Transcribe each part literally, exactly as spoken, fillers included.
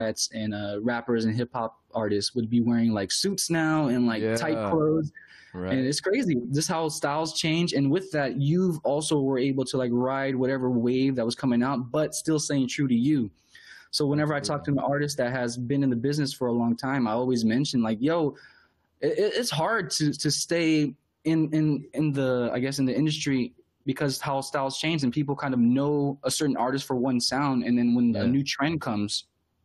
and uh, rappers and hip hop artists would be wearing like suits now and like tight Yeah, clothes, and right. it's crazy just how styles change. And with that, you've also were able to like ride whatever wave that was coming out, but still staying true to you. So whenever I talk Absolutely. to an artist that has been in the business for a long time, I always mention like, yo, it, it's hard to to stay in in in the, I guess, in the industry, because how styles change and people kind of know a certain artist for one sound, and then when a Yeah. new trend comes,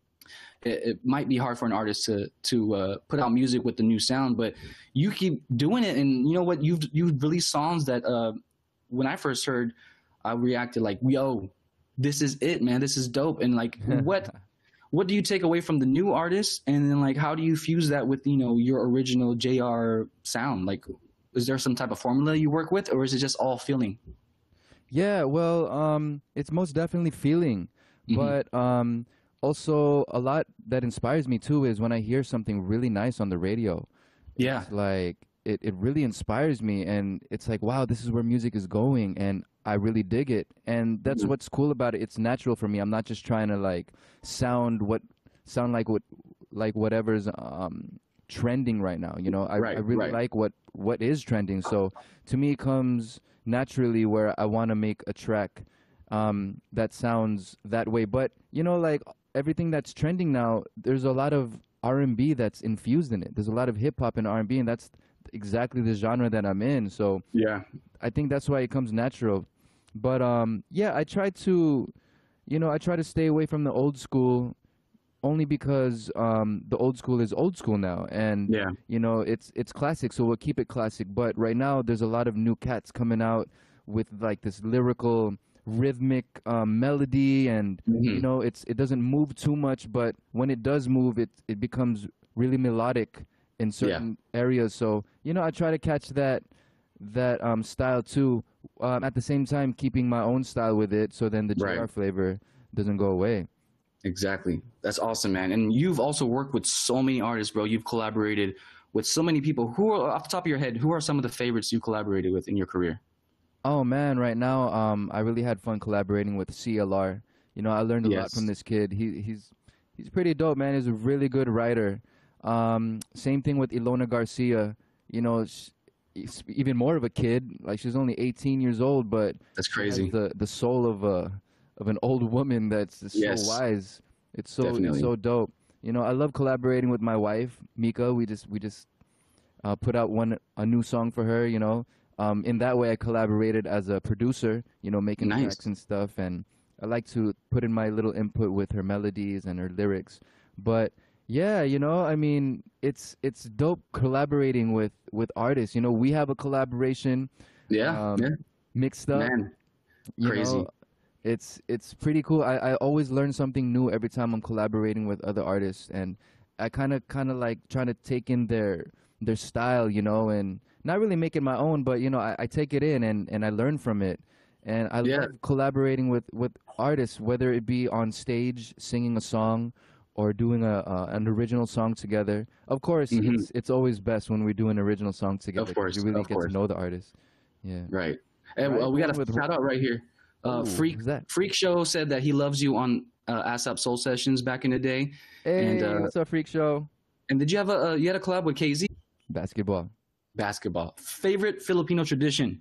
it, it might be hard for an artist to to uh, put out music with the new sound. But you keep doing it, and you know what, you've you've released songs that uh, when I first heard, I reacted like, yo, this is it, man, this is dope. And like, what what do you take away from the new artists, and then like how do you fuse that with, you know, your original J R sound? Like, is there some type of formula you work with, or is it just all feeling? Yeah, well, um, it's most definitely feeling, Hmm. but um, also a lot that inspires me too is when I hear something really nice on the radio. Yeah. It's like it, it really inspires me, and it's like, wow, this is where music is going, and I really dig it. And that's Mhm. what's cool about it. It's natural for me. I'm not just trying to like sound what sound like what like whatever's um trending right now. You know, I, I Right, really right. like what what is trending. So to me, it comes naturally where I want to make a track um, that sounds that way. But you know, like everything that's trending now, there's a lot of R and B that's infused in it. There's a lot of hip hop and R and B, and that's exactly the genre that I'm in. So Yeah. I think that's why it comes natural. But um, yeah, I try to, you know, I try to stay away from the old school only because um, the old school is old school now, and Yeah. you know it's it's classic, so we'll keep it classic. But right now, there's a lot of new cats coming out with like this lyrical, rhythmic um, melody, and you Hmm. know it's it doesn't move too much, but when it does move, it it becomes really melodic in Yeah. certain areas. So you know, I try to catch that that um, style too. Um, at the same time, keeping my own style with it, so then the Right. J R flavor doesn't go away. Exactly. That's awesome, man. And you've also worked with so many artists, bro. You've collaborated with so many people. Who are, off the top of your head, who are some of the favorites you collaborated with in your career? Oh man, right now, um, I really had fun collaborating with C L R. You know, I learned a lot from Yes. this kid. He he's he's pretty dope, man. He's a really good writer. Um, same thing with Ilona Garcia. You know, sh she's even more of a kid. Like she's only eighteen years old, but That's she has crazy. the the soul of a of an old woman that's just so Yes, wise. It's so it's definitely. so dope. You know, I love collaborating with my wife, Mika. We just we just uh, put out one a new song for her. You know, um, in that way, I collaborated as a producer. You know, making tracks Nice. and stuff, and I like to put in my little input with her melodies and her lyrics. But yeah, you know, I mean, it's it's dope collaborating with with artists. You know, we have a collaboration Yeah, yeah, um, mixed up. man, You know, crazy. it's it's pretty cool. I, I always learn something new every time I'm collaborating with other artists, and I kind of kind of like trying to take in their their style, you know, and not really make it my own, but you know, I, I take it in and and I learn from it. And I Yeah. love collaborating with with artists, whether it be on stage singing a song or doing a uh, an original song together. Of course, Hmm. it's it's always best when we do an original song together Of because course, you really of get to course. know the artist. Yeah. Right. And Right. uh, we got Going a with. shout out right here. Uh, Oh, Freak who's that? Freak Show said that he loves you on uh, ASAP Soul Sessions back in the day. And Hey, uh, what's up, Freak Show? and did you have a uh, you had a collab with K Z? Basketball. Basketball. Favorite Filipino tradition?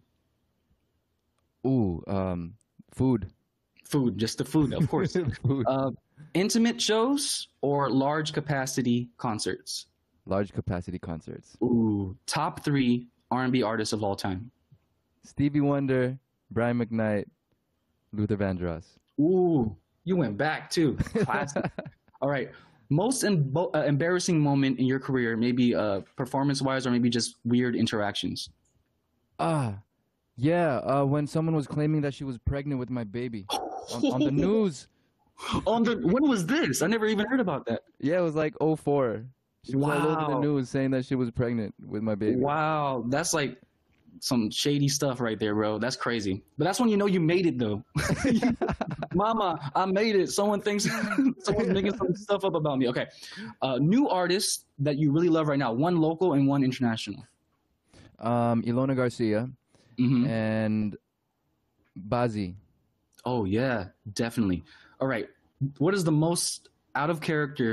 Ooh, um, food. Food, just the food, of course. Food. Uh, intimate shows or large capacity concerts? Large capacity concerts. Ooh, top three R and B artists of all time. Stevie Wonder, Brian McKnight, Luther Vandross. Ooh, you went back too. Classic. All right. Most embo- uh, embarrassing moment in your career, maybe uh, performance wise or maybe just weird interactions. Ah, yeah. Uh, when someone was claiming that she was pregnant with my baby on on the news. On the when was this? I never even heard about that. Yeah, it was like oh 04. She was all over the Wow. news saying that she was pregnant with my baby. Wow. That's like some shady stuff right there, bro. That's crazy. But that's when you know you made it though. Mama, I made it. Someone thinks someone's making some stuff up about me. Okay. Uh, new artists that you really love right now. One local and one international. Um, Ilona Garcia Hmm. and Bazi. Oh yeah, definitely. All right. What is the most out of character